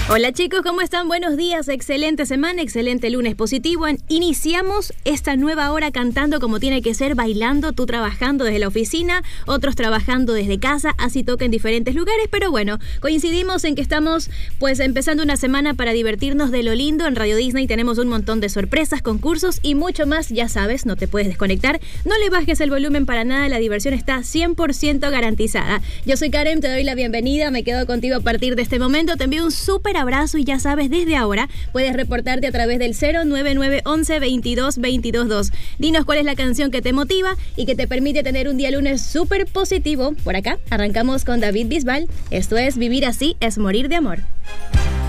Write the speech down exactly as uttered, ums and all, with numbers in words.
Hola chicos, ¿cómo están? Buenos días, excelente semana, excelente lunes positivo. Iniciamos esta nueva hora cantando como tiene que ser, bailando, tú trabajando desde la oficina, otros trabajando desde casa, así toca en diferentes lugares, pero bueno, coincidimos en que estamos pues empezando una semana para divertirnos de lo lindo. En Radio Disney tenemos un montón de sorpresas, concursos y mucho más, ya sabes, no te puedes desconectar, no le bajes el volumen para nada, la diversión está cien por ciento garantizada. Yo soy Karen, te doy la bienvenida, me quedo contigo a partir de este momento, te envío un súper abrazo y ya sabes, desde ahora puedes reportarte a través del cero nueve nueve once veintidós veintidós dos. Dinos cuál es la canción que te motiva y que te permite tener un día lunes súper positivo. Por acá arrancamos con David Bisbal. Esto es Vivir así es morir de amor.